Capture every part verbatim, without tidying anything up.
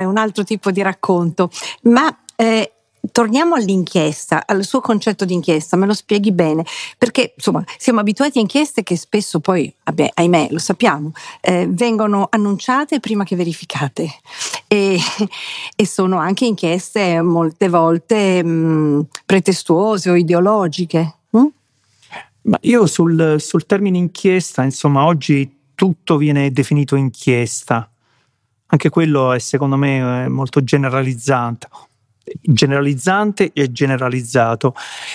un altro tipo di racconto. Ma eh, torniamo all'inchiesta, al suo concetto di inchiesta, me lo spieghi bene? Perché insomma siamo abituati a inchieste che spesso poi, vabbè, ahimè, lo sappiamo, eh, vengono annunciate prima che verificate e, e sono anche inchieste molte volte mh, pretestuose o ideologiche. Hm? Ma io sul, sul termine inchiesta, insomma, oggi tutto viene definito inchiesta. Anche quello è, secondo me, molto generalizzante. generalizzante e generalizzato,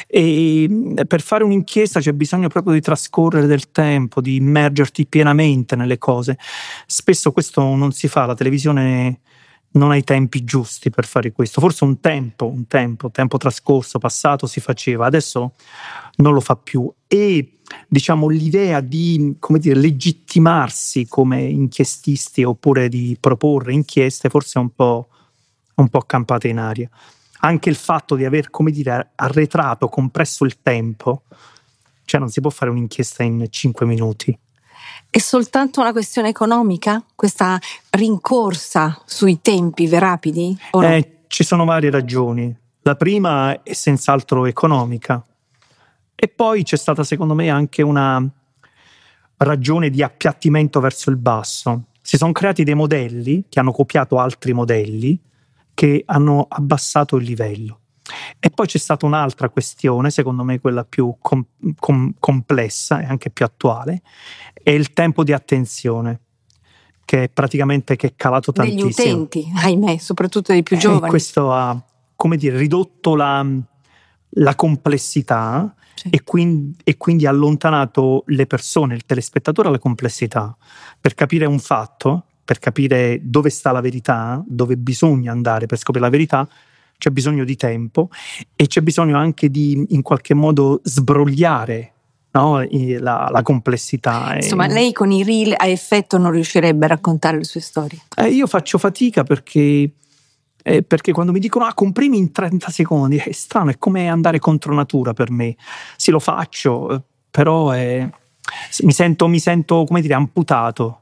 e per fare un'inchiesta c'è bisogno proprio di trascorrere del tempo, di immergerti pienamente nelle cose. Spesso questo non si fa, la televisione non ha i tempi giusti per fare questo. Forse un tempo, un tempo, tempo trascorso, passato si faceva, adesso non lo fa più. E diciamo l'idea di, come dire, legittimarsi come inchiestisti oppure di proporre inchieste forse è un po' un po' campata in aria. Anche il fatto di aver, come dire, arretrato, compresso il tempo, cioè non si può fare un'inchiesta in cinque minuti. È soltanto una questione economica? Questa rincorsa sui tempi rapidi? O no? Eh, ci sono varie ragioni. La prima è senz'altro economica. E poi c'è stata, secondo me, anche una ragione di appiattimento verso il basso. Si sono creati dei modelli che hanno copiato altri modelli che hanno abbassato il livello. E poi c'è stata un'altra questione, secondo me quella più com- com- complessa e anche più attuale, è il tempo di attenzione, che è praticamente che è calato tantissimo. Degli utenti, ahimè, soprattutto dei più giovani. E questo ha, come dire, ridotto la, la complessità, sì. e, quindi, e quindi ha allontanato le persone, il telespettatore, alla complessità. Per capire un fatto, per capire dove sta la verità, dove bisogna andare per scoprire la verità, c'è bisogno di tempo e c'è bisogno anche di, in qualche modo, sbrogliare, no? la, la complessità. Insomma, lei con i reel a effetto non riuscirebbe a raccontare le sue storie? Eh, io faccio fatica perché, eh, perché quando mi dicono ah, comprimi in trenta secondi, è strano, è come andare contro natura per me. Sì, lo faccio, però è, mi sento, mi sento, come dire, amputato.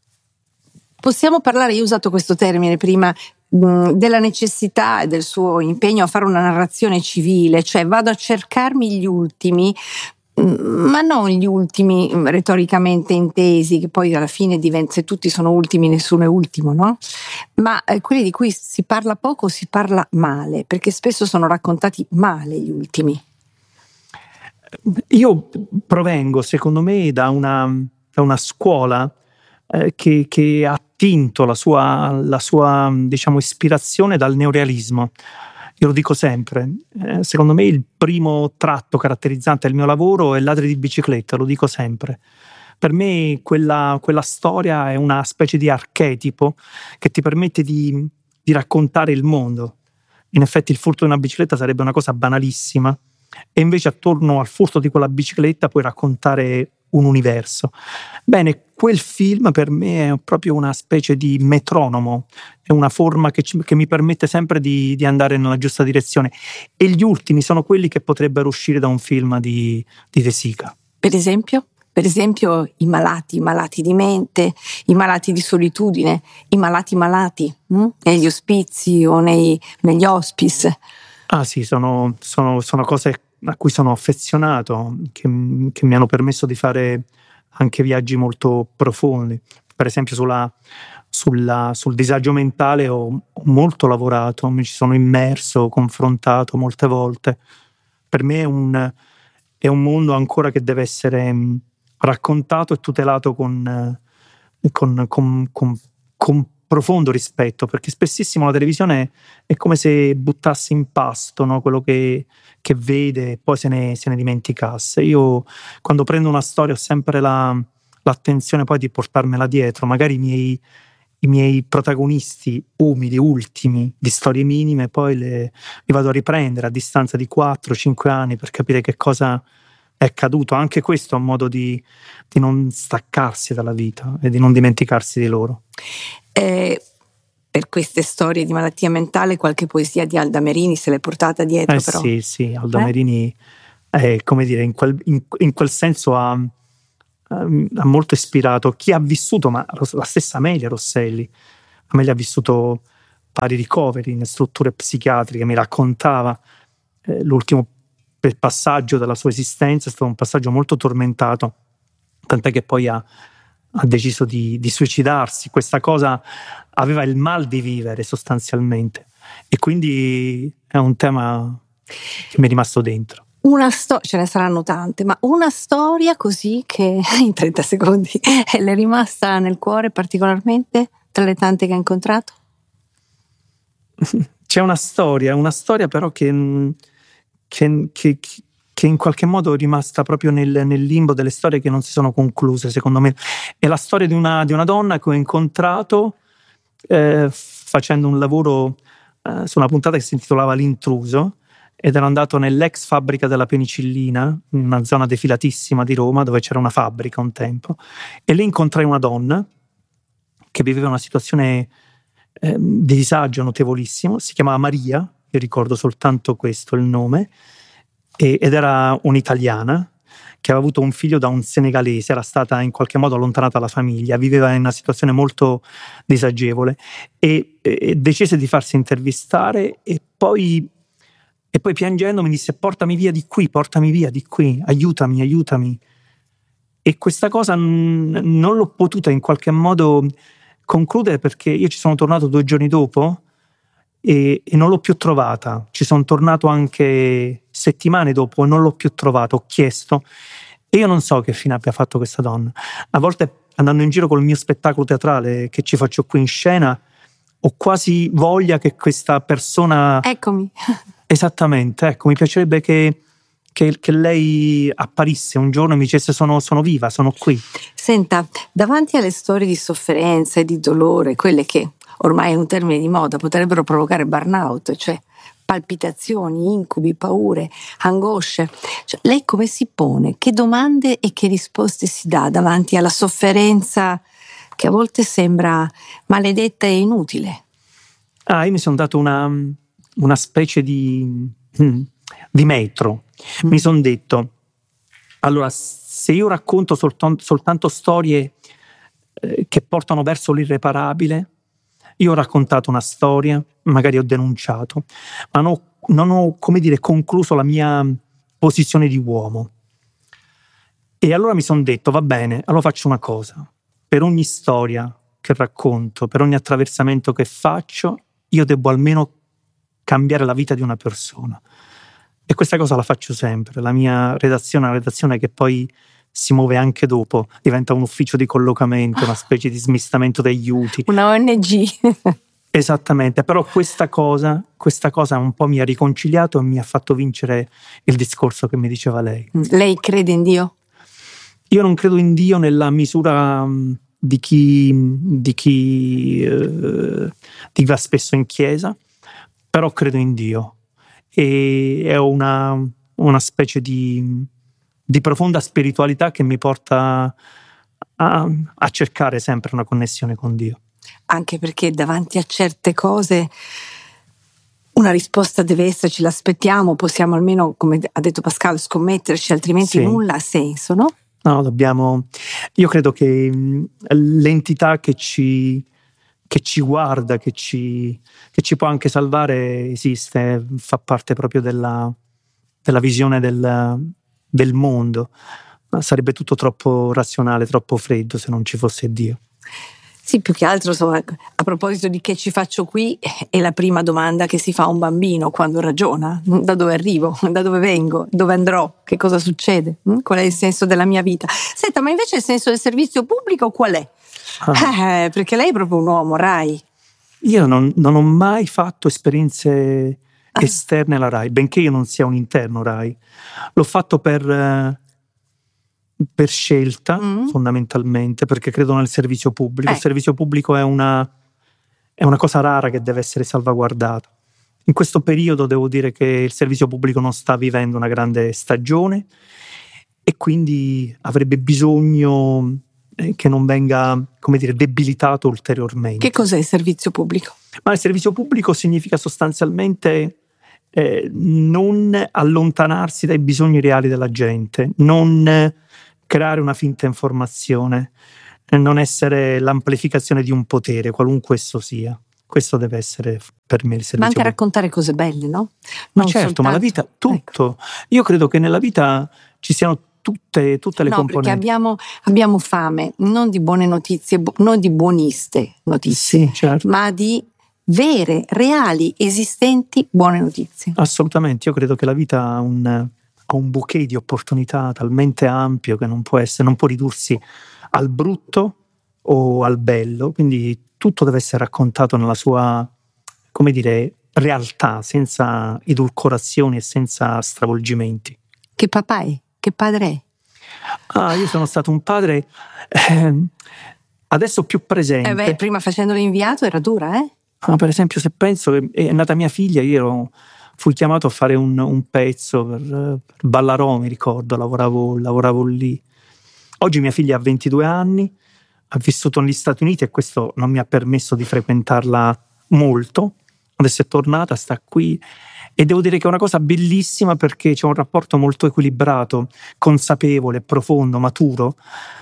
Possiamo parlare, io ho usato questo termine prima, mh, della necessità e del suo impegno a fare una narrazione civile, cioè vado a cercarmi gli ultimi, mh, ma non gli ultimi mh, retoricamente intesi, che poi alla fine diventa, se tutti sono ultimi nessuno è ultimo, no? Ma eh, quelli di cui si parla poco, si parla male, perché spesso sono raccontati male gli ultimi. Io provengo, secondo me, da una, da una scuola eh, che, che ha tinto la sua, la sua diciamo, ispirazione dal neorealismo. Io lo dico sempre, eh, secondo me il primo tratto caratterizzante del mio lavoro è Ladri di bicicletta, lo dico sempre. Per me quella, quella storia è una specie di archetipo che ti permette di, di raccontare il mondo. In effetti il furto di una bicicletta sarebbe una cosa banalissima, e invece attorno al furto di quella bicicletta puoi raccontare un universo. Bene, quel film per me è proprio una specie di metronomo, è una forma che, ci, che mi permette sempre di, di andare nella giusta direzione, e gli ultimi sono quelli che potrebbero uscire da un film di, di De Sica. Per esempio? Per esempio i malati, i malati di mente, i malati di solitudine, i malati malati, hm? negli ospizi o nei, negli hospice. Ah sì, sono, sono, sono cose a cui sono affezionato, che, che mi hanno permesso di fare anche viaggi molto profondi. Per esempio sulla, sulla, sul disagio mentale ho, ho molto lavorato, mi ci sono immerso, confrontato molte volte. Per me è un, è un mondo ancora che deve essere raccontato e tutelato con, con, con, con, con profondo rispetto, perché spessissimo la televisione è come se buttasse in pasto, no? Quello che, che vede e poi se ne, se ne dimenticasse. Io quando prendo una storia ho sempre la, l'attenzione poi di portarmela dietro, magari i miei, i miei protagonisti umili, ultimi, di storie minime, poi le, li vado a riprendere a distanza di quattro cinque anni per capire che cosa è accaduto. Anche questo è un modo di, di non staccarsi dalla vita e di non dimenticarsi di loro. Eh, per queste storie di malattia mentale qualche poesia di Alda Merini se l'è portata dietro, eh però. Sì, sì, Alda eh? Merini è, come dire, in quel, in, in quel senso ha, ha molto ispirato chi ha vissuto, ma la stessa Amelia Rosselli. Amelia ha vissuto vari ricoveri in strutture psichiatriche, mi raccontava eh, l'ultimo passaggio della sua esistenza. È stato un passaggio molto tormentato, tant'è che poi ha, ha deciso di, di suicidarsi. Questa cosa aveva il mal di vivere sostanzialmente, e quindi è un tema che mi è rimasto dentro. Una storia, ce ne saranno tante, ma una storia così che in trenta secondi le è rimasta nel cuore particolarmente tra le tante che ha incontrato? C'è una storia, una storia però che, che, che, che in qualche modo è rimasta proprio nel, nel limbo delle storie che non si sono concluse, secondo me. È la storia di una, di una donna che ho incontrato eh, facendo un lavoro eh, su una puntata che si intitolava L'intruso, ed ero andato nell'ex fabbrica della penicillina, in una zona defilatissima di Roma, dove c'era una fabbrica un tempo, e lì incontrai una donna che viveva una situazione eh, di disagio notevolissimo. Si chiamava Maria, io ricordo soltanto questo, il nome, e, ed era un'italiana che aveva avuto un figlio da un senegalese, era stata in qualche modo allontanata dalla famiglia, viveva in una situazione molto disagevole, e, e decise di farsi intervistare, e poi E poi piangendo mi disse: portami via di qui, portami via di qui, aiutami, aiutami. E questa cosa n- non l'ho potuta in qualche modo concludere, perché io ci sono tornato due giorni dopo e, e non l'ho più trovata. Ci sono tornato anche settimane dopo e non l'ho più trovata. Ho chiesto, e io non so che fine abbia fatto questa donna. A volte, andando in giro col mio spettacolo teatrale che ci faccio qui in scena, ho quasi voglia che questa persona... Eccomi. Esattamente, ecco, mi piacerebbe che, che, che lei apparisse un giorno e mi dicesse: sono, sono viva, sono qui. Senta, davanti alle storie di sofferenza e di dolore, quelle che ormai è un termine di moda, potrebbero provocare burnout, cioè palpitazioni, incubi, paure, angosce, cioè, lei come si pone? Che domande e che risposte si dà davanti alla sofferenza che a volte sembra maledetta e inutile? Ah, io mi sono dato una... una specie di, di metro. Mi sono detto: allora, se io racconto soltanto, soltanto storie eh, che portano verso l'irreparabile, io ho raccontato una storia, magari ho denunciato, ma non ho, non ho, come dire, concluso la mia posizione di uomo. E allora mi sono detto: va bene, allora faccio una cosa. Per ogni storia che racconto, per ogni attraversamento che faccio, io devo almeno cambiare la vita di una persona. E questa cosa la faccio sempre. La mia redazione è una redazione che poi si muove anche dopo, diventa un ufficio di collocamento, una specie di smistamento degli utili. Una O N G. Esattamente, però questa cosa, questa cosa un po' mi ha riconciliato e mi ha fatto vincere il discorso che mi diceva lei. Lei crede in Dio? Io non credo in Dio nella misura di chi, di chi eh, di va spesso in chiesa, però credo in Dio, e è una, una specie di, di profonda spiritualità che mi porta a, a cercare sempre una connessione con Dio. Anche perché davanti a certe cose una risposta deve esserci, l'aspettiamo, possiamo almeno, come ha detto Pascal, scommetterci, altrimenti sì. Nulla ha senso, no? No, dobbiamo... Io credo che l'entità che ci... che ci guarda, che ci, che ci può anche salvare, esiste, fa parte proprio della, della visione del, del mondo. Ma sarebbe tutto troppo razionale, troppo freddo se non ci fosse Dio. Sì, più che altro, insomma, a proposito di che ci faccio qui, è la prima domanda che si fa a un bambino quando ragiona: da dove arrivo, da dove vengo, dove andrò, che cosa succede, qual è il senso della mia vita. Senta, ma invece il senso del servizio pubblico qual è? Ah. Eh, perché lei è proprio un uomo, Rai. Io non, non ho mai fatto esperienze esterne alla Rai, benché io non sia un interno Rai. L'ho fatto per... per scelta, mm. fondamentalmente, perché credo nel servizio pubblico. Eh. Il servizio pubblico è una, è una cosa rara che deve essere salvaguardata. In questo periodo devo dire che il servizio pubblico non sta vivendo una grande stagione e quindi avrebbe bisogno che non venga, come dire, debilitato ulteriormente. Che cos'è il servizio pubblico? Ma il servizio pubblico significa sostanzialmente eh, non allontanarsi dai bisogni reali della gente, non creare una finta informazione, non essere l'amplificazione di un potere, qualunque esso sia. Questo deve essere per me il servizio. Ma anche raccontare cose belle, no? Ma Non certo, soltanto... ma la vita, tutto. Ecco. Io credo che nella vita ci siano tutte, tutte le no, componenti. Perché abbiamo, abbiamo fame non di buone notizie, non di buoniste notizie, sì, certo. ma di vere, reali, esistenti buone notizie. Assolutamente, io credo che la vita ha un, ha un bouquet di opportunità talmente ampio che non può essere, non può ridursi al brutto o al bello, quindi tutto deve essere raccontato nella sua, come dire, realtà, senza edulcorazioni e senza stravolgimenti. Che papà è? Che padre è? Ah, io sono stato un padre eh, adesso più presente. Eh beh, prima facendo l'inviato era dura, eh? Ah, per esempio, se penso che è nata mia figlia, io ero, fui chiamato a fare un, un pezzo per, per Ballarò, mi ricordo, lavoravo, lavoravo lì. Oggi mia figlia ha ventidue anni, ha vissuto negli Stati Uniti e questo non mi ha permesso di frequentarla molto. Adesso è tornata, sta qui e devo dire che è una cosa bellissima perché c'è un rapporto molto equilibrato, consapevole, profondo, maturo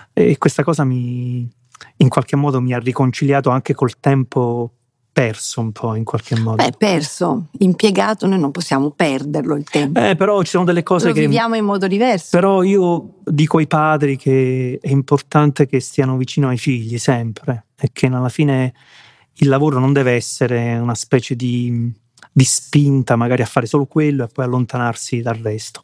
e questa cosa mi, in qualche modo mi ha riconciliato anche col tempo perso un po' in qualche modo. Beh, perso, impiegato, noi non possiamo perderlo il tempo. Eh, però ci sono delle cose Lo che... viviamo in modo diverso. Però io dico ai padri che è importante che stiano vicino ai figli sempre e che alla fine il lavoro non deve essere una specie di, di spinta magari a fare solo quello e poi allontanarsi dal resto.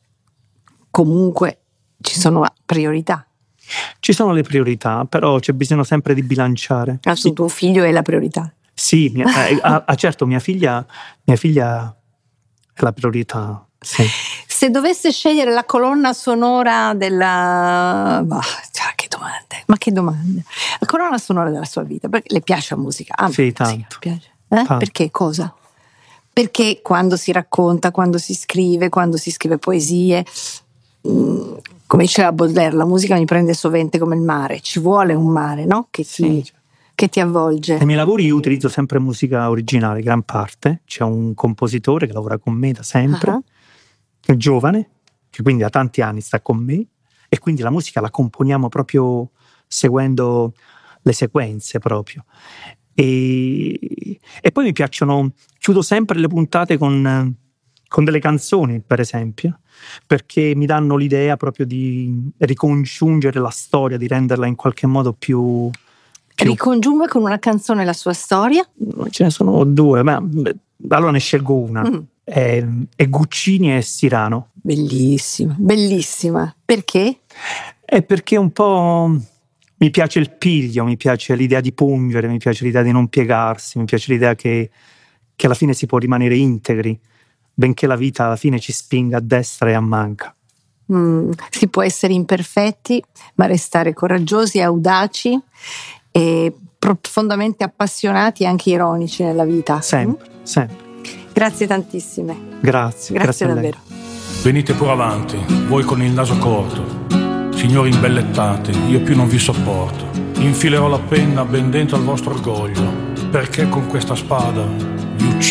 Comunque ci sono priorità. Ci sono le priorità, però c'è bisogno sempre di bilanciare. Ah, su tuo figlio è la priorità. Sì, mia, eh, ah, ah, certo, mia figlia, mia figlia è la priorità. Sì. Se dovesse scegliere la colonna sonora della... Bah, che domande, ma che domande. La colonna sonora della sua vita, perché le piace la musica? Ah, sì, la musica, tanto. Piace. Eh? Tanto. Perché cosa? Perché quando si racconta, quando si scrive, quando si scrive poesie, mh, come diceva Baudelaire, la musica mi prende sovente come il mare, ci vuole un mare, no? Che ti... Sì. che ti avvolge. Nei miei lavori io utilizzo sempre musica originale, gran parte. C'è un compositore che lavora con me da sempre, uh-huh. è giovane, che quindi da tanti anni sta con me, e quindi la musica la componiamo proprio seguendo le sequenze proprio. E, e poi mi piacciono, chiudo sempre le puntate con, con delle canzoni, per esempio, perché mi danno l'idea proprio di ricongiungere la storia, di renderla in qualche modo più... Più. Ricongiunga con una canzone la sua storia? Ce ne sono due, ma allora ne scelgo una. Mm. È, è Guccini e Cyrano. Bellissima, bellissima. Perché? È perché un po' mi piace il piglio, mi piace l'idea di pungere, mi piace l'idea di non piegarsi, mi piace l'idea che, che alla fine si può rimanere integri, benché la vita alla fine ci spinga a destra e a manca. Mm. Si può essere imperfetti, ma restare coraggiosi e audaci e profondamente appassionati e anche ironici nella vita. Sempre, mm? sempre. Grazie tantissime. Grazie, grazie, grazie davvero. Venite pure avanti, voi con il naso corto, signori imbellettate, io più non vi sopporto. Infilerò la penna ben dentro al vostro orgoglio, perché con questa spada vi uccido.